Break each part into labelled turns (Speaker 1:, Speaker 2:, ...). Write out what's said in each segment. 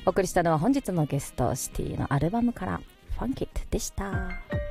Speaker 1: お送りしたのは本日のゲスト、シティのアルバムからファンキットでした。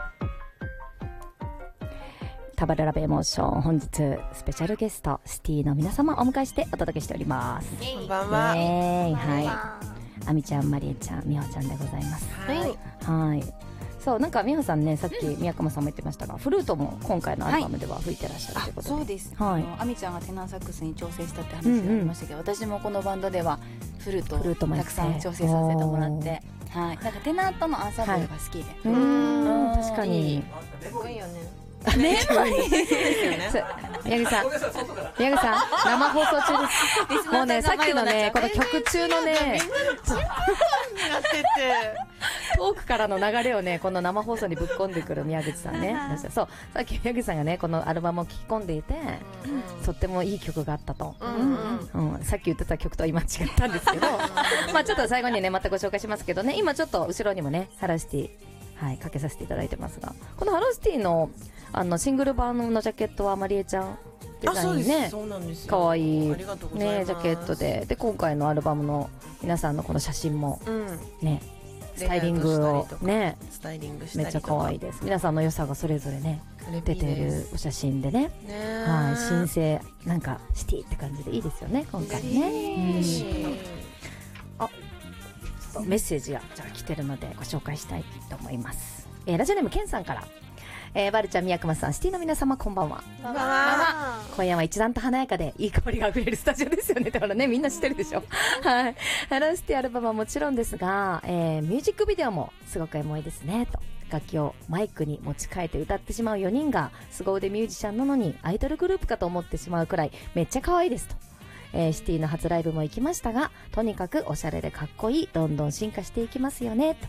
Speaker 1: タバルラブエモーション、本日スペシャルゲストシティの皆様をお迎えしてお届けしております。
Speaker 2: こんばんは。
Speaker 1: はい、あみちゃん、まりえちゃん、みほちゃんでございます。はい、そう、なんかみほさんね、さっき宮川さんも言ってましたが、フルートも今回のアルバムでは吹いてらっしゃるということで、
Speaker 3: そうです、
Speaker 1: はい、
Speaker 3: あみちゃんがテナーサックスに調整したって話がありましたけど、私もこのバンドではフルートをたくさん調整させてもらって、はい、なんかテナーとのアンサンブルが好きで、
Speaker 1: 確かに
Speaker 2: いいよね。
Speaker 1: 宮口さん、生放送中です。もうね、さっきのね、この曲中のね、トークからの流れをね、この生放送にぶっ込んでくる宮口さんね。そう、さっき宮口さんがね、このアルバムを聴き込んでいて、とってもいい曲があったと。さっき言ってた曲とは今違ったんですけど、まあちょっと最後にね、またご紹介しますけどね、今ちょっと後ろにもね、ハローシティ、はい、かけさせていただいてますが、このハローシティのシングル版のジャケットはまりえちゃんデザインね、かわいいねジャケットで、今回のアルバムの皆さんのこの写真もね、スタイリングをね、めっちゃかわいいです。皆さんの良さがそれぞれね出てるお写真でね、はい、新生なんかシティって感じでいいですよね今回ね。あ、メッセージがじゃあ来てるのでご紹介したいと思います。ラジオネームケンさんから、バルちゃん、宮熊さん、シティの皆様こんばんは。今夜は一段と華やかでいい香りがあふれるスタジオですよね。だからね、みんな知ってるでしょ。はい、ハローシティアルバムはもちろんですが、ミュージックビデオもすごくエモいですねと。楽器をマイクに持ち替えて歌ってしまう4人が凄腕ミュージシャンなのにアイドルグループかと思ってしまうくらいめっちゃ可愛いですと。シティの初ライブも行きましたが、とにかくおしゃれでかっこいい、どんどん進化していきますよねと。